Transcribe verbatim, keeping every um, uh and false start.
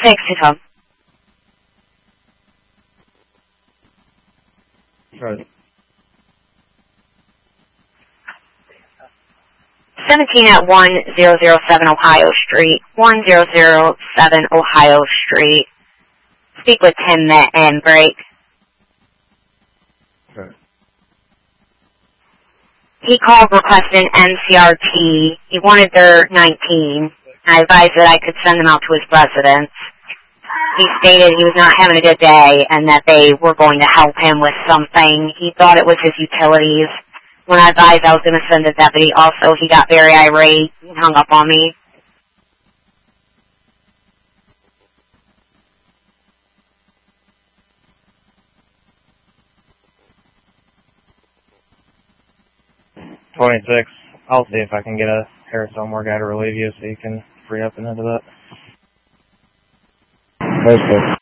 Thanks, Tom. Right. seventeen at one thousand seven Ohio Street, one thousand seven Ohio Street. Speak with Tim and break. Right. He called requesting N C R T. He wanted their nineteen. I advised that I could send them out to his residence. He stated he was not having a good day and that they were going to help him with something. He thought it was his utilities. When I advised I was going to send a deputy, also he got very irate and hung up on me. twenty-six. I'll see if I can get a Harris Elmore guy to relieve you so you can free up and into that. Okay.